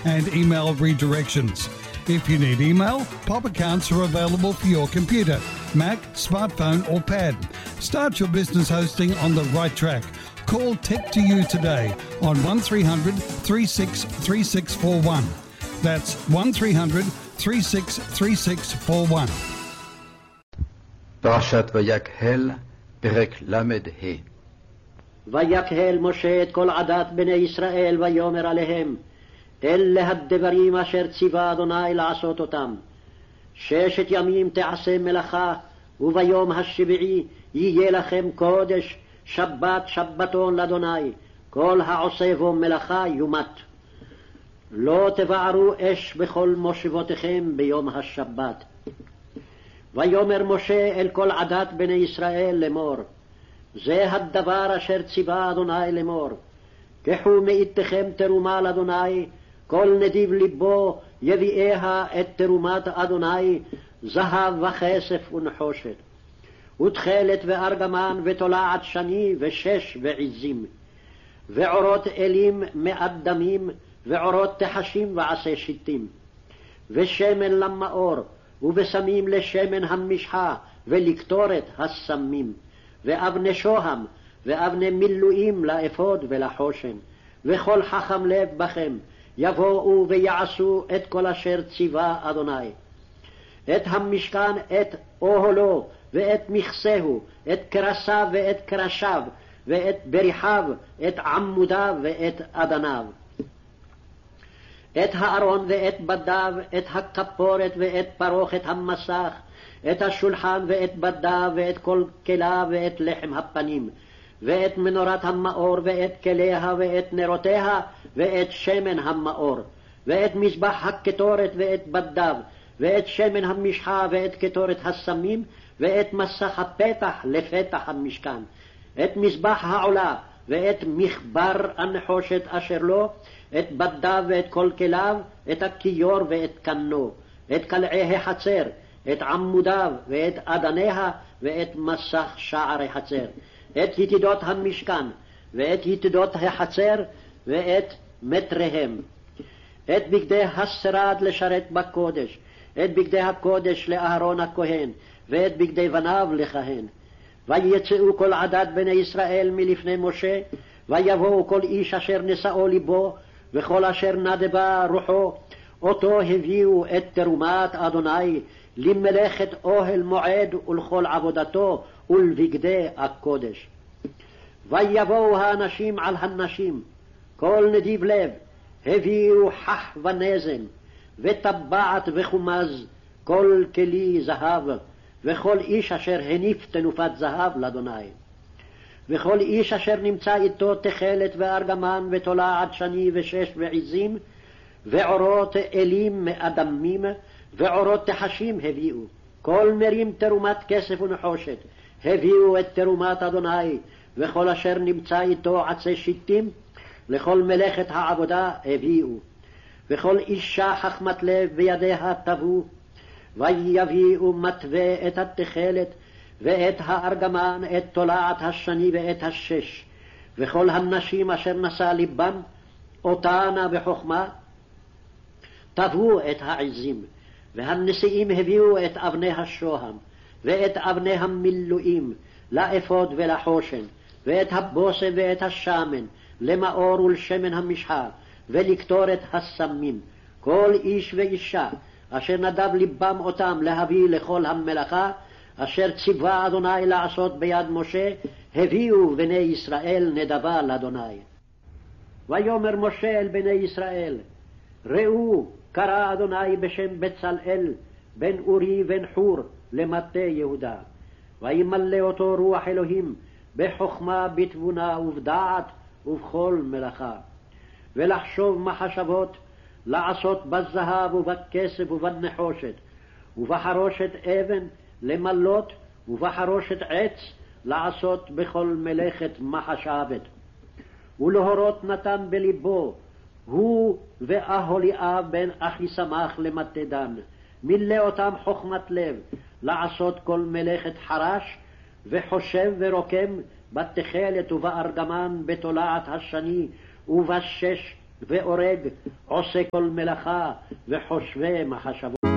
and email redirections. If you need email, POP accounts are available for your computer, Mac, smartphone or pad. Start your business hosting on the right track. Call Tech2U today on 1300 363641. That's 1300 363641. פרשת ויקהל, פרק ל"ה. ויקהל משה את כל עדת בני ישראל ויאמר עליהם, אלה הדברים אשר ציווה אדוני לעשות אותם. 6 ימים תעשה מלאכה, וביום השביעי יהיה לכם קודש, שבת שבתון לאדוני, כל העושה בו מלאכה יומת. לא תבערו אש בכל מושבותיכם ביום השבת. ויאמר משה אל כל עדת בני ישראל לאמור, זה הדבר אשר ציווה אדוני לאמור, קחו מאיתכם תרומה לאדוני, כל נדיב ליבו יביאיה את תרומת אדוני, זהב וכסף ונחושת, ותכלת וארגמן ותולעת שני ו6 ועזים, ועורות אלים מאדמים, ועורות תחשים ועשה שיטים, ושמן למאור, ובשמים לשמן המשחה, ולקטורת הסמים, ואבני שוהם, ואבני מילואים לאפוד ולחושן, וכל חכם לב בכם, יבואו ויעשו את כל אשר ציווה אדוני. את המשכן, את אוהלו, ואת מכסהו, את קרסיו ואת קרשיו, ואת בריחיו, את עמודיו ואת אדניו. את הארון ואת בדיו, את הכפורת ואת פרוכת המסך, את השולחן ואת בדיו, ואת כל כליו ואת לחם הפנים, ואת מנורת המאור ואת כליה ואת נרותיה, ואת שמן המאור, ואת מזבח הקטורת ואת בדיו, ואת שמן המשחה ואת קטורת הסמים, ואת מסך הפתח לפתח המשכן, את מזבח העולה, ואת מחבר הנחושת אשר לו, את בדיו ואת כל כליו, את הכיור ואת קנו, את קלעי החצר, את עמודיו ואת אדניה, ואת מסך שערי חצר, את יתידות המשכן, ואת יתידות החצר, ואת מטריהם, את בגדי השרד לשרת בקודש, את בגדי הקודש לאהרון הכהן, ואת בגדי בניו לכהן. ויצאו כל עדת בני ישראל מלפני משה, ויבואו כל איש אשר נשאו ליבו, וכל אשר נדבה רוחו, אותו הביאו את תרומת אדוני למלאכת אוהל מועד ולכל עבודתו ולבגדי הקודש. ויבואו האנשים על הנשים, כל נדיב לב, הביאו חח ונזם, וטבעת וחומז, כל כלי זהב, וכל איש אשר הניף תנופת זהב לאדוני. וכל איש אשר נמצא איתו תכלת וארגמן ותולעת שני ו6 ועזים, ועורות אלים מאדמים, ועורות תחשים הביאו. כל מרים תרומת כסף ונחושת, הביאו את תרומת אדוני, וכל אשר נמצא איתו עצי שיטים, לכל מלאכת העבודה הביאו. וכל אישה חכמת לב בידיה תבו, ויביאו מתווה את התכלת, ואת הארגמן, את תולעת השני ואת ה6, וכל הנשים אשר נשא ליבם, אותנה בחוכמה, תבו את העזים, והנשיאים הביאו את אבני השוהם, ואת אבני המילואים, לאפוד ולחושן, ואת הבושם ואת השמן, למאור ולשמן המשחה, ולקטורת הסמים, כל איש ואישה, אשר נדב ליבם אותם להביא לכל המלאכה, אשר ציווה אדוני לעשות ביד משה, הביאו בני ישראל נדבה לאדוני. ויאמר משה אל בני ישראל, ראו, קרא אדוני בשם בצלאל, בן אורי בן חור, למטה יהודה. וימלא אותו רוח אלוהים, בחוכמה, בתבונה ובדעת, ובכל מלאכה. ולחשוב מחשבות, לעשות בזהב ובכסף ובנחושת, ובחרושת אבן, למלות, ובחרושת עץ, לעשות בכל מלאכת מחשבת. ולהורות נתן בליבו, הוא ואהוליאב בן אחיסמך למטה דן, מילא אותם חוכמת לב, לעשות כל מלאכת חרש, וחושב ורוקם בתכלת ובארגמן, בתולעת השני, ובשש ואורג, עושה כל מלאכה וחושבי מחשבות.